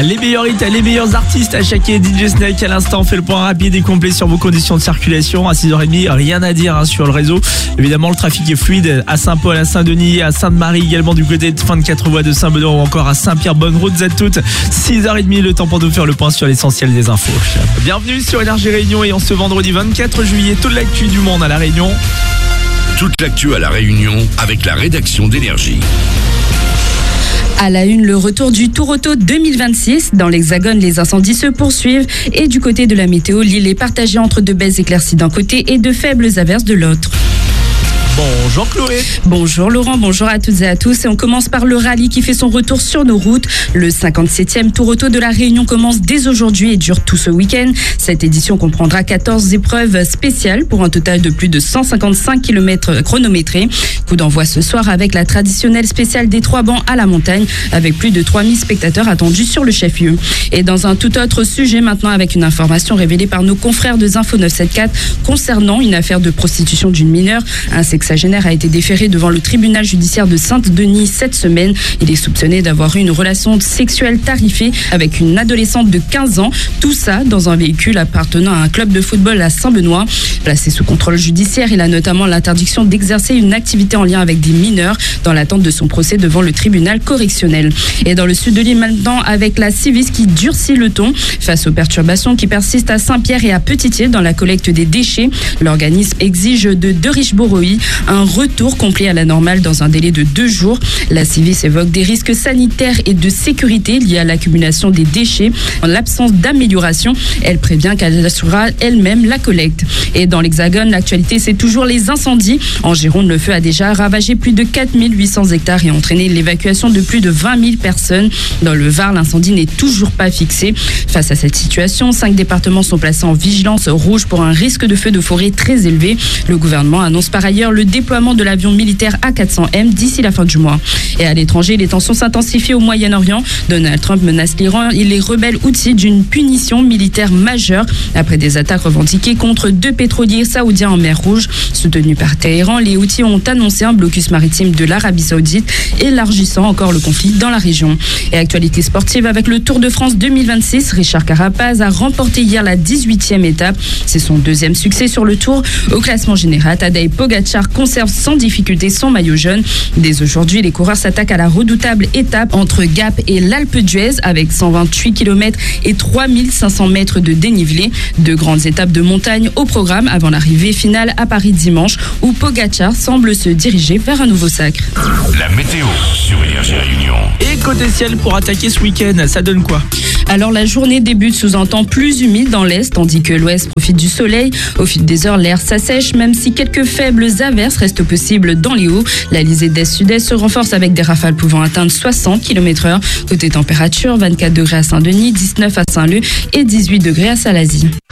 Les meilleurs hits, les meilleurs artistes à chaque DJ Snake. À l'instant, on fait le point rapide et complet sur vos conditions de circulation. À 6h30, rien à dire sur le réseau. Évidemment, le trafic est fluide à Saint-Paul, à Saint-Denis, à Sainte-Marie, également du côté de fin de 4 voies de Saint-Benoît ou encore à Saint-Pierre. Bonne route à toutes. 6h30, le temps pour nous faire le point sur l'essentiel des infos. Bienvenue sur Énergie Réunion et en ce vendredi 24 juillet, toute l'actu du monde à La Réunion. Toute l'actu à La Réunion avec la rédaction d'Énergie. À la une, le retour du Tour Auto 2026. Dans l'Hexagone, les incendies se poursuivent. Et du côté de la météo, l'île est partagée entre de belles éclaircies d'un côté et de faibles averses de l'autre. Bonjour Chloé. Bonjour Laurent, bonjour à toutes et à tous. Et on commence par le rallye qui fait son retour sur nos routes. Le 57e Tour Auto de La Réunion commence dès aujourd'hui et dure tout ce week-end. Cette édition comprendra 14 épreuves spéciales pour un total de plus de 155 km chronométrés. Coup d'envoi ce soir avec la traditionnelle spéciale des 3 bancs à la montagne avec plus de 3000 spectateurs attendus sur le chef-lieu. Et dans un tout autre sujet maintenant avec une information révélée par nos confrères de Zinfo 974 concernant une affaire de prostitution d'une mineure. Un sexagénaire a été déféré devant le tribunal judiciaire de Saint-Denis cette semaine. Il est soupçonné d'avoir eu une relation sexuelle tarifée avec une adolescente de 15 ans. Tout ça dans un véhicule appartenant à un club de football à Saint-Benoît. Placé sous contrôle judiciaire, il a notamment l'interdiction d'exercer une activité en lien avec des mineurs dans l'attente de son procès devant le tribunal correctionnel. Et dans le sud de l'île maintenant avec la Civis qui durcit le ton face aux perturbations qui persistent à Saint-Pierre et à Petite-Île dans la collecte des déchets. L'organisme exige de Deriche-Boroï un retour complet à la normale dans un délai de 2 jours. La Civis évoque des risques sanitaires et de sécurité liés à l'accumulation des déchets. En l'absence d'amélioration, elle prévient qu'elle assurera elle-même la collecte. Et dans l'Hexagone, l'actualité, c'est toujours les incendies. En Gironde, le feu a déjà ravagé plus de 4800 hectares et entraîné l'évacuation de plus de 20 000 personnes. Dans le Var, l'incendie n'est toujours pas fixé. Face à cette situation, 5 départements sont placés en vigilance rouge pour un risque de feu de forêt très élevé. Le gouvernement annonce par ailleurs le déploiement de l'avion militaire A400M d'ici la fin du mois. Et à l'étranger, les tensions s'intensifient au Moyen-Orient. Donald Trump menace l'Iran et les rebelles houthis d'une punition militaire majeure après des attaques revendiquées contre 2 pétroliers saoudiens en mer Rouge. Soutenus par Téhéran, les houthis ont annoncé un blocus maritime de l'Arabie Saoudite, élargissant encore le conflit dans la région. Et actualité sportive avec le Tour de France 2026, Richard Carapaz a remporté hier la 18e étape. C'est son 2e succès sur le Tour. Au classement général, Tadej Pogacar conserve sans difficulté son maillot jaune. Dès aujourd'hui, les coureurs s'attaquent à la redoutable étape entre Gap et l'Alpe d'Huez avec 128 km et 3500 mètres de dénivelé. 2 grandes étapes de montagne au programme avant l'arrivée finale à Paris dimanche où Pogacar semble se diriger vers un nouveau sacre. La météo sur Énergie Réunion. Et côté ciel pour attaquer ce week-end, ça donne quoi? Alors la journée débute sous un temps plus humide dans l'est, tandis que l'ouest profite du soleil. Au fil des heures, l'air s'assèche, même si quelques faibles averses restent possibles dans les hauts. L'Alizé d'est-sud-est se renforce avec des rafales pouvant atteindre 60 km/h. Côté température, 24 degrés à Saint-Denis, 19 à Saint-Leu et 18 degrés à Salazie.